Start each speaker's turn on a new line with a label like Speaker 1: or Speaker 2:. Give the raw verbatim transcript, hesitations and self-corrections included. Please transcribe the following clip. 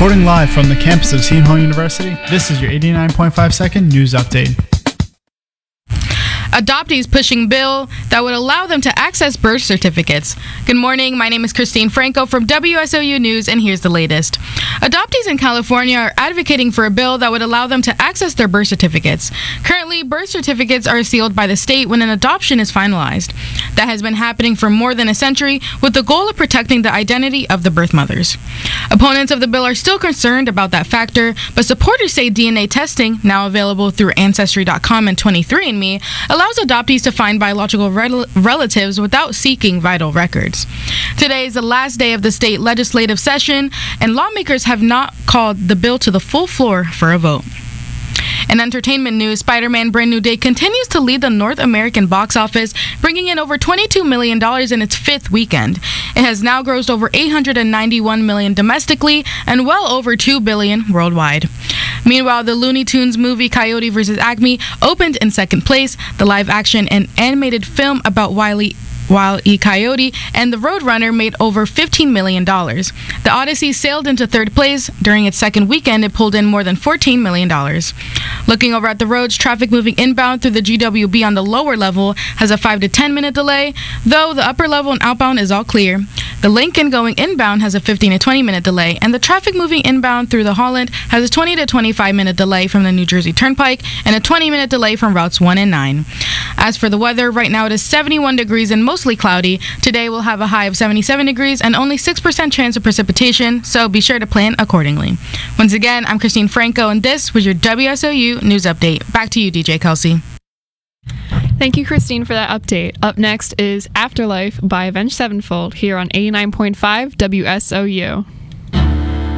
Speaker 1: Reporting live from the campus of Seton Hall University, this is your eighty-nine point five second news update.
Speaker 2: Adoptees pushing bill that would allow them to access birth certificates. Good morning, my name is Christine Franco from W S O U News, and here's the latest. Adoptees in California are advocating for a bill that would allow them to access their birth certificates. Currently, birth certificates are sealed by the state when an adoption is finalized. That has been happening for more than a century with the goal of protecting the identity of the birth mothers. Opponents of the bill are still concerned about that factor, but supporters say D N A testing, now available through Ancestry dot com and twenty-three and me, allows adoptees to find biological rel- relatives without seeking vital records. Today is the last day of the state legislative session, and lawmakers have not called the bill to the full floor for a vote. In entertainment news, Spider-Man Brand New Day continues to lead the North American box office, bringing in over twenty-two million dollars in its fifth weekend. It has now grossed over eight hundred ninety-one million dollars domestically and well over two billion dollars worldwide. Meanwhile, the Looney Tunes movie Coyote versus Acme opened in second place. The live-action and animated film about Wiley Wile E. Coyote and The Roadrunner made over fifteen million dollars. The Odyssey sailed into third place. During its second weekend, it pulled in more than fourteen million dollars. Looking over at the roads, traffic moving inbound through the G W B on the lower level has a five to ten minute delay, though the upper level and outbound is all clear. The Lincoln going inbound has a fifteen to twenty minute delay, and the traffic moving inbound through the Holland has a twenty to twenty-five minute delay from the New Jersey Turnpike and a twenty minute delay from routes one and nine. As for the weather, right now it is seventy-one degrees and mostly cloudy. Today we'll have a high of seventy-seven degrees and only six percent chance of precipitation, so be sure to plan accordingly. Once again, I'm Christine Franco, and this was your W S O U News Update. Back to you, D J Kelsey.
Speaker 3: Thank you, Christine, for that update. Up next is Afterlife by Avenged Sevenfold here on eighty-nine point five W S O U.